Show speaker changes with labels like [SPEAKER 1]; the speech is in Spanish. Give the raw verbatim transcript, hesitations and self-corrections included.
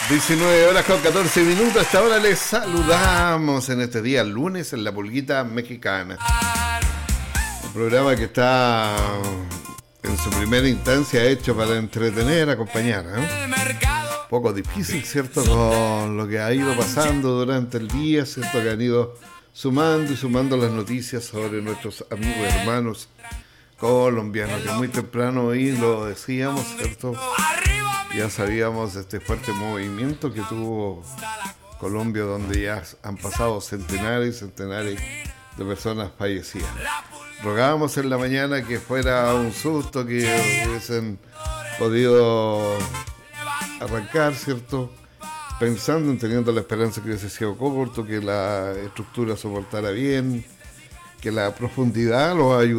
[SPEAKER 1] diecinueve horas con catorce minutos. Hasta ahora les saludamos en este día lunes en la Pulguita Mexicana. Un programa que está en su primera instancia hecho para entretener, acompañar, ¿eh? Un poco difícil, ¿cierto? Con lo que ha ido pasando durante el día, ¿cierto? Que han ido sumando y sumando las noticias sobre nuestros amigos y hermanos colombianos, que muy temprano hoy lo decíamos, ¿cierto? Ya sabíamos de este fuerte movimiento que tuvo Colombia, donde ya han pasado centenares y centenares de personas fallecidas. Rogábamos en la mañana que fuera un susto, que hubiesen podido arrancar, ¿cierto? Pensando, teniendo la esperanza que hubiese sido corto, que la estructura soportara bien, que la profundidad los ayudara